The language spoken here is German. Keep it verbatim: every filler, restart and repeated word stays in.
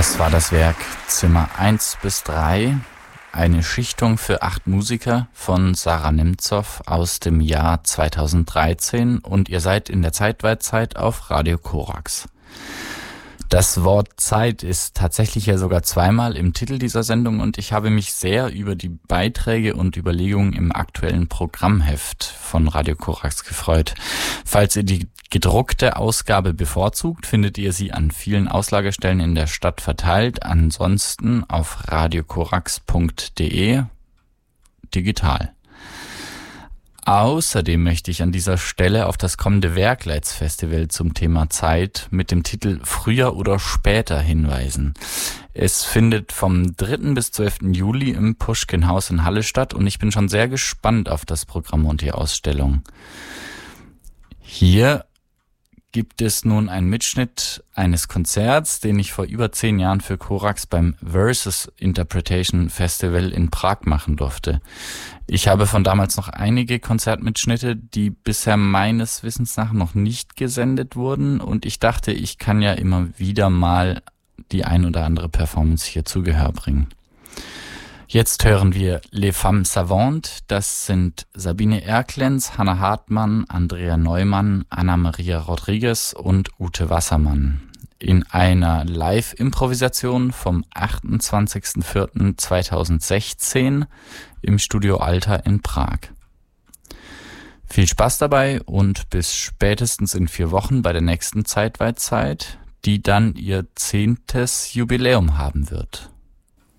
Das war das Werk Zimmer eins bis drei, eine Schichtung für acht Musiker von Sarah Nimzow aus dem Jahr zweitausenddreizehn, und ihr seid in der Zeitweitzeit auf Radio Korax. Das Wort Zeit ist tatsächlich ja sogar zweimal im Titel dieser Sendung, und ich habe mich sehr über die Beiträge und Überlegungen im aktuellen Programmheft von Radio Korax gefreut. Falls ihr die gedruckte Ausgabe bevorzugt, findet ihr sie an vielen Auslagestellen in der Stadt verteilt, ansonsten auf radiokorax punkt de digital. Außerdem möchte ich an dieser Stelle auf das kommende Werkleitz-Festival zum Thema Zeit mit dem Titel Früher oder später hinweisen. Es findet vom dritten bis zwölften Juli im Puschkin-Haus in Halle statt, und ich bin schon sehr gespannt auf das Programm und die Ausstellung. Hier gibt es nun einen Mitschnitt eines Konzerts, den ich vor über zehn Jahren für Korax beim Versus Interpretation Festival in Prag machen durfte. Ich habe von damals noch einige Konzertmitschnitte, die bisher meines Wissens nach noch nicht gesendet wurden, und ich dachte, ich kann ja immer wieder mal die ein oder andere Performance hier zu Gehör bringen. Jetzt hören wir Les Femmes Savantes. Das sind Sabine Erklenz, Hannah Hartmann, Andrea Neumann, Anna-Maria Rodriguez und Ute Wassermann in einer Live-Improvisation vom achtundzwanzigsten vierten zweitausendsechzehn im Studio Alter in Prag. Viel Spaß dabei und bis spätestens in vier Wochen bei der nächsten Zeitweitzeit, die dann ihr zehntes Jubiläum haben wird.